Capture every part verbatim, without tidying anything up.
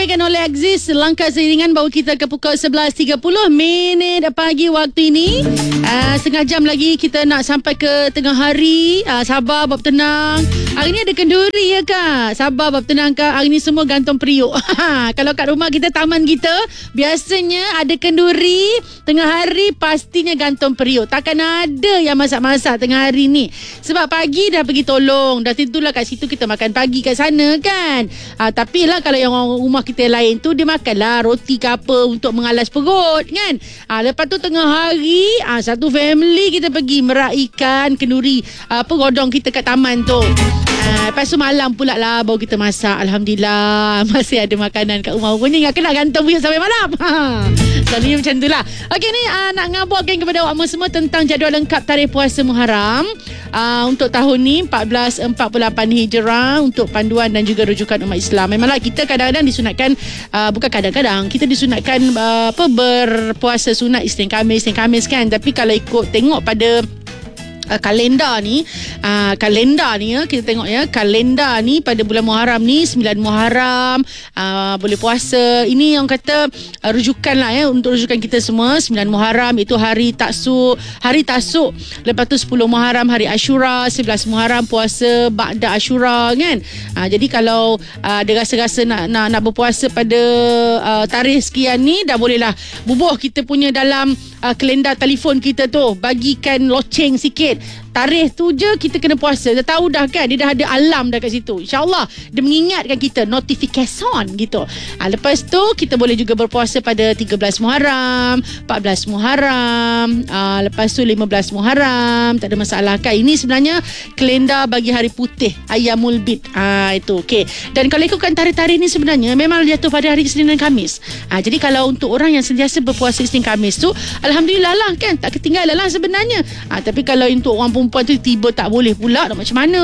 disampaikan oleh Axis. Langkah seiringan bawa kita ke pukul sebelas tiga puluh minit pagi waktu ini. uh, Setengah jam lagi kita nak sampai ke tengah hari. uh, Sabar, bab tenang. Hari ni ada kenduri ya kak? Sabar, bab tenang kak. Hari ni semua gantung periuk. Kalau kat rumah kita, taman kita, biasanya ada kenduri. Tengah hari pastinya gantung periuk. Takkan ada yang masak-masak tengah hari ni. Sebab pagi dah pergi tolong. Dah tentulah kat situ kita makan pagi kat sana kan. ha, Tapi lah kalau yang orang rumah kita lain tu, dia makanlah roti ke apa untuk mengalas perut kan. ha, Lepas tu tengah hari, ha, satu family kita pergi meraikan kenduri apa godong kita kat taman tu. Ha, lepas tu malam pula lah baru kita masak. Alhamdulillah masih ada makanan kat rumah. Rupanya ingat kena gantung periuk sampai malam. ha, Selalunya macam tu lah. Okey ni uh, nak ngabarkan kepada awak semua tentang jadual lengkap tarikh puasa Muharram uh, untuk tahun ni empat belas empat puluh lapan Hijrah, untuk panduan dan juga rujukan umat Islam. Memanglah kita kadang-kadang disunatkan, uh, bukan kadang-kadang, kita disunatkan uh, apa berpuasa sunat Isnin Khamis, Isnin Khamis kan. Tapi kalau ikut tengok pada Uh, kalendar ni uh, kalendar ni ya, kita tengok ya, kalendar ni pada bulan Muharram ni sembilan Muharram uh, boleh puasa. Ini yang kata uh, rujukan lah ya, untuk rujukan kita semua. Sembilan Muharram itu hari Taksuk, hari Tasuk. Lepas tu sepuluh Muharram hari Ashura, sebelas Muharram puasa Ba'da Ashura kan. uh, Jadi kalau uh, ada rasa-rasa nak, nak, nak berpuasa pada uh, tarikh sekian ni, dah bolehlah bubuh kita punya dalam uh, kalendar telefon kita tu, bagikan loceng sikit tarikh tu je kita kena puasa. Dah tahu dah kan, dia dah ada alarm dah kat situ. InsyaAllah dia mengingatkan kita, notification gitu. ha, Lepas tu kita boleh juga berpuasa pada tiga belas Muharram, empat belas Muharram, ha, lepas tu lima belas Muharram. Tak ada masalah kan. Ini sebenarnya kalendar bagi hari putih, Ayyamul Bid. ha, Itu okay. Dan kalau ikutkan tarikh-tarikh ni sebenarnya memang jatuh pada hari Isnin dan Khamis. ha, Jadi kalau untuk orang yang sentiasa berpuasa Isnin Khamis tu, Alhamdulillah lah kan, tak ketinggalan lah sebenarnya. ha, Tapi kalau untuk orang perempuan tu tiba tak boleh pula, nak macam mana?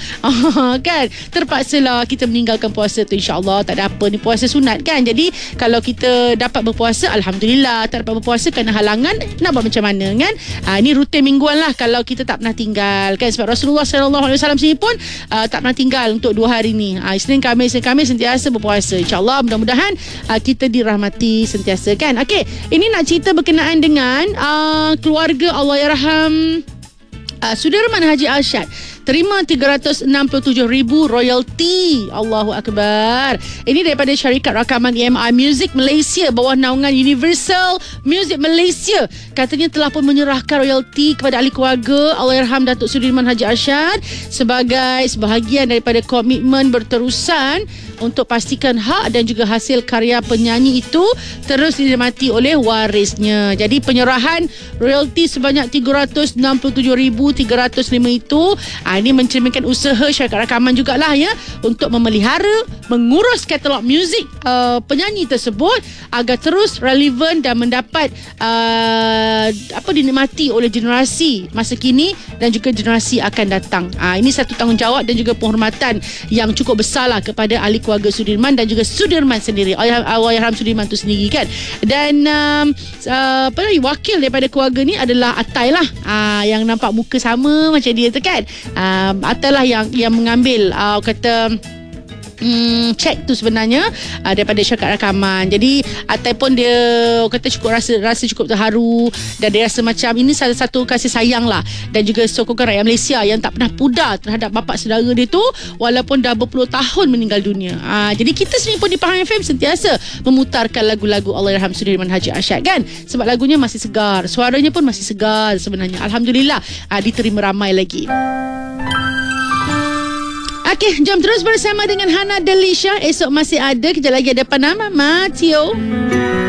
Kan, terpaksalah kita meninggalkan puasa tu. InsyaAllah tak ada apa, ni puasa sunat kan. Jadi kalau kita dapat berpuasa, Alhamdulillah. Tak dapat berpuasa kerana halangan, nak buat macam mana kan. ha, Ini rutin mingguan lah kalau kita tak pernah tinggal kan. Sebab Rasulullah sallallahu alaihi wasallam sendiri pun uh, tak pernah tinggal untuk dua hari ni. ha, Isnin Khamis, Isnin Khamis sentiasa berpuasa. InsyaAllah mudah-mudahan uh, kita dirahmati sentiasa kan. Okey, ini nak cerita berkenaan dengan uh, keluarga Allahyarham Uh, Sudirman Haji Arsyad terima tiga ratus enam puluh tujuh ribu royalty. Allahu Akbar. Ini daripada syarikat rakaman E M I Music Malaysia bawah naungan Universal Music Malaysia. Katanya telah pun menyerahkan royalty kepada ahli keluarga Allahyarham Datuk Sudirman Haji Arsyad sebagai sebahagian daripada komitmen berterusan untuk pastikan hak dan juga hasil karya penyanyi itu terus dinikmati oleh warisnya. Jadi penyerahan royalty sebanyak tiga ratus enam puluh tujuh ribu tiga ratus lima itu, ha, ini mencerminkan usaha syarikat rakaman jugalah ya, untuk memelihara, mengurus katalog muzik uh, penyanyi tersebut agar terus relevan dan mendapat uh, apa dinikmati oleh generasi masa kini dan juga generasi akan datang. Ha, ini satu tanggungjawab dan juga penghormatan yang cukup besarlah kepada ahli keluarga Sudirman dan juga Sudirman sendiri, Allahyarham Sudirman tu sendiri kan. Dan um, uh, apa lagi, wakil daripada keluarga ni adalah Atai lah, uh, yang nampak muka sama macam dia tu kan. uh, Atai lah yang yang mengambil uh, kata Hmm, cek tu sebenarnya uh, daripada syarikat rakaman. Jadi Atai pun dia kata cukup rasa rasa cukup terharu dan dia rasa macam ini salah satu kasih sayang lah dan juga sokongan rakyat Malaysia yang tak pernah pudar terhadap bapa saudara dia tu walaupun dah berpuluh tahun meninggal dunia. uh, Jadi kita sendiri pun di Pahang F M sentiasa memutarkan lagu-lagu Allahyarham Sudirman Haji Arsyad kan, sebab lagunya masih segar, suaranya pun masih segar sebenarnya. Alhamdulillah uh, diterima ramai lagi. Okey, jom terus bersama dengan Hana Delisha. Esok masih ada, kejap lagi ada Panama Mateo.